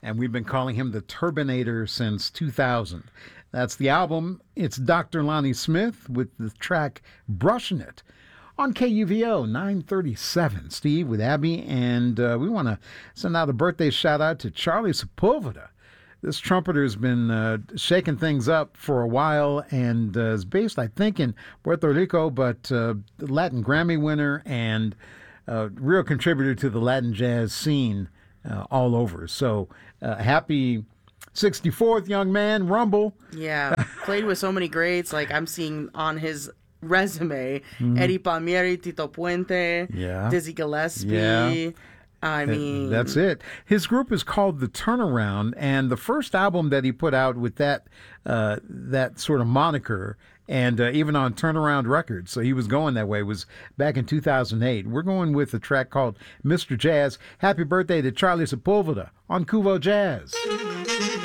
and we've been calling him the Turbinator since 2000. That's the album. It's Dr. Lonnie Smith with the track Brushin' It on KUVO 937. Steve with Abby, and we want to send out a birthday shout-out to Charlie Sepulveda. This trumpeter has been shaking things up for a while and is based, I think, in Puerto Rico, but Latin Grammy winner and real contributor to the Latin jazz scene all over. So happy 64th, young man, Rumble. Yeah, played with so many greats. Like I'm seeing on his resume, Eddie Palmieri, Tito Puente, Dizzy Gillespie. Yeah. I mean, that's it. His group is called The Turnaround, and the first album that he put out with that sort of moniker, and even on Turnaround Records, so he was going that way, was back in 2008. We're going with a track called Mr. Jazz. Happy birthday to Charlie Sepulveda on Kuvo Jazz.